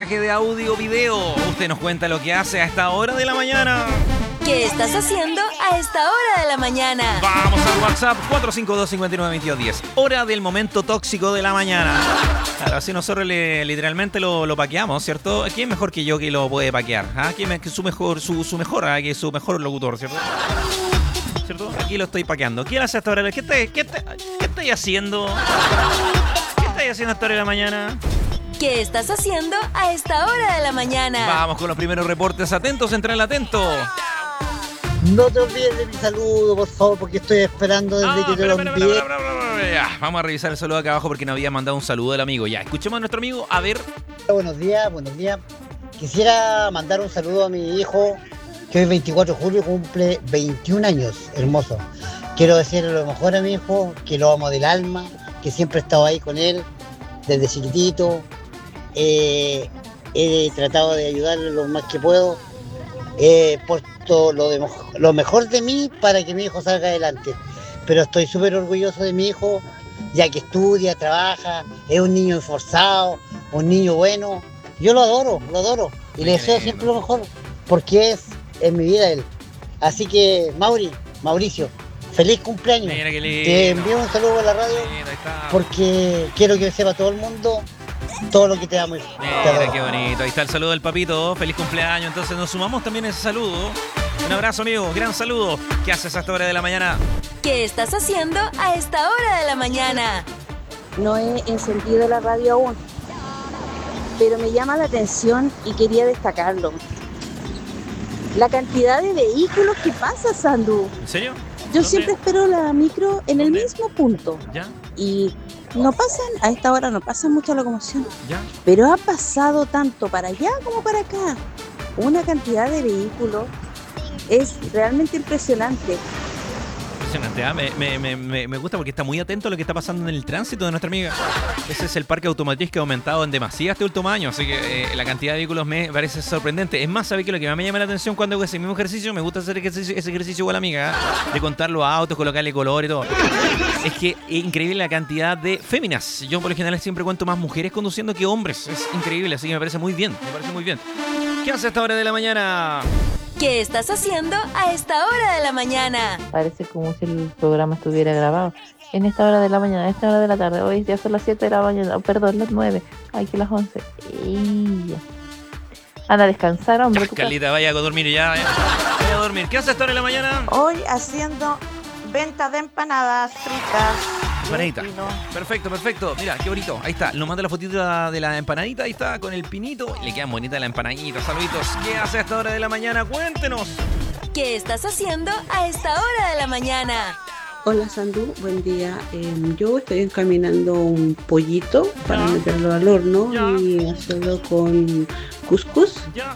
mensaje de audio video. Usted nos cuenta lo que hace a esta hora de la mañana. ¿Qué estás haciendo a esta hora de la mañana? Vamos al WhatsApp 452-592210. Hora del momento tóxico de la mañana. Claro, así nosotros literalmente lo paqueamos, ¿cierto? ¿Quién mejor que yo que lo puede paquear? ¿Ah? ¿Quién es su mejor locutor, ¿cierto? ¿Cierto? Aquí lo estoy paqueando. ¿Quién hace hasta ahora? ¿Qué estoy haciendo? ¿Qué estáis haciendo hasta ahora de la mañana? ¿Qué estás haciendo a esta hora de la mañana? Vamos con los primeros reportes. Atentos, Central Atento. No te olvides de mi saludo, por favor, porque estoy esperando desde que te lo envié. Ya, vamos a revisar el saludo acá abajo porque nos había mandado un saludo del amigo. Ya, escuchemos a nuestro amigo. A ver. Buenos días. Quisiera mandar un saludo a mi hijo, que hoy 24 de julio cumple 21 años, hermoso. Quiero decirle lo mejor a mi hijo, que lo amo del alma, que siempre he estado ahí con él, desde chiquitito. He tratado de ayudarle lo más que puedo. He puesto lo mejor de mí para que mi hijo salga adelante. Pero estoy súper orgulloso de mi hijo, ya que estudia, trabaja, es un niño esforzado, un niño bueno. Yo lo adoro y le deseo siempre lo mejor, porque es en mi vida él. Así que, Mauricio, feliz cumpleaños. Mira qué lindo. Te envío un saludo por la radio, porque quiero que sepa todo el mundo todo lo que te amo. Mira qué bonito. Ahí está el saludo del papito. Feliz cumpleaños. Entonces nos sumamos también a ese saludo. Un abrazo, amigo. Gran saludo. ¿Qué haces a esta hora de la mañana? ¿Qué estás haciendo a esta hora de la mañana? No he encendido la radio aún, pero me llama la atención y quería destacarlo. La cantidad de vehículos que pasa, Sandu. ¿En serio? Yo siempre espero la micro en el mismo punto. ¿Ya? Y no pasan, a esta hora no pasa mucha locomoción. ¿Ya? Pero ha pasado tanto para allá como para acá. Una cantidad de vehículos es realmente impresionante. Impresionante, ¿eh? Me gusta porque está muy atento a lo que está pasando en el tránsito de nuestra amiga. Ese es el parque automotriz que ha aumentado en demasía este último año, así que la cantidad de vehículos me parece sorprendente. Es más, ¿sabes qué? Lo que más me llama la atención cuando hago ese mismo ejercicio, me gusta hacer ese ejercicio igual, amiga, ¿eh? De contar los autos, colocarle color y todo. Es que es increíble la cantidad de féminas. Yo por lo general siempre cuento más mujeres conduciendo que hombres. Es increíble, así que me parece muy bien. ¿Qué hace a esta hora de la mañana? ¿Qué estás haciendo a esta hora de la mañana? Parece como si el programa estuviera grabado. En esta hora de la mañana, en esta hora de la tarde. Hoy ya son las 7 de la mañana. Perdón, las 9. Ay, que las 11. Y... anda a descansar, hombre. Carlita, vaya a dormir ya. Vaya a dormir. ¿Qué hace a esta hora de la mañana? Hoy haciendo venta de empanadas fritas. Empanadita. Perfecto. Mira, qué bonito. Ahí está. Nos manda la fotito de la empanadita. Ahí está, con el pinito. Le quedan bonitas la empanadita. Saluditos. ¿Qué hace a esta hora de la mañana? Cuéntenos. ¿Qué estás haciendo a esta hora de la mañana? Hola, Sandu, buen día. Yo estoy encaminando un pollito para meterlo al horno y hacerlo con cuscús.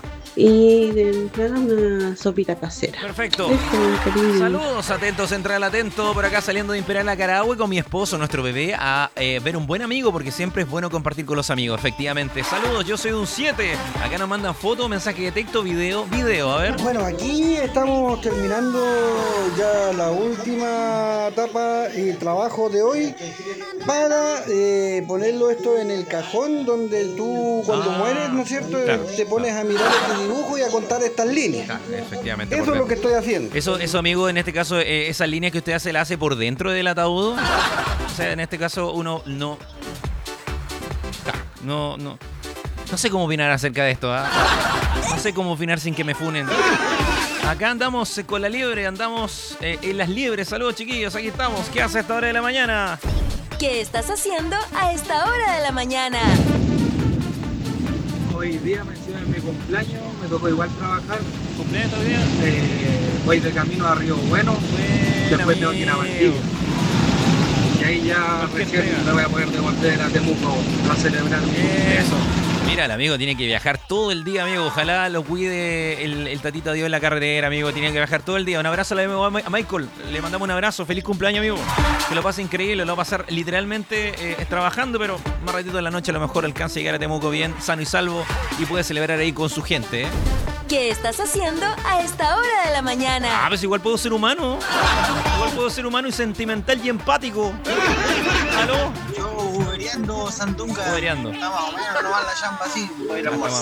Y de entrada una sopita casera. Perfecto. Eso, saludos, atentos, Central Atento. Por acá saliendo de Imperial a Carahue con mi esposo, nuestro bebé, a ver un buen amigo, porque siempre es bueno compartir con los amigos, efectivamente. Saludos, yo soy un 7. Acá nos mandan foto, mensaje de texto, video, a ver. Bueno, aquí estamos terminando ya la última etapa y trabajo de hoy para ponerlo esto en el cajón donde tú cuando mueres, ¿no es cierto? Claro, te pones a mirar este dibujo y a contar estas líneas. Claro, efectivamente. Eso es lo que estoy haciendo. Eso, amigo, en este caso, esas líneas que usted hace, ¿la hace por dentro del ataúd? O sea, en este caso, uno no... Claro, no sé cómo opinar acerca de esto, ¿eh? No sé cómo opinar sin que me funen. Acá andamos con la liebre, andamos en las liebres. Saludos, chiquillos, aquí estamos. ¿Qué hace a esta hora de la mañana? ¿Qué estás haciendo a esta hora de la mañana? Hoy día mencioné mi cumpleaños, me tocó igual trabajar. ¿Cumpleaños hoy día? Voy de camino a Río Bueno, después tengo que ir a Valdivia. Y ahí ya recién me voy a poder devolver a Temuco a celebrar mi cumpleaños. Eso. Mira, el amigo tiene que viajar todo el día, amigo. Ojalá lo cuide el tatito Dios en la carretera, amigo. Tiene que viajar todo el día. Un abrazo a Michael. Le mandamos un abrazo. Feliz cumpleaños, amigo. Que lo pase increíble. Lo va a pasar literalmente trabajando, pero más ratito en la noche a lo mejor alcanza a llegar a Temuco bien, sano y salvo, y puede celebrar ahí con su gente, ¿eh? ¿Qué estás haciendo a esta hora de la mañana? Pues igual puedo ser humano. Igual puedo ser humano y sentimental y empático. ¿Aló? Yo uberiando Santunga. Uberiando. Está más o menos nomás la chamba así. Voy a ir a almorzar.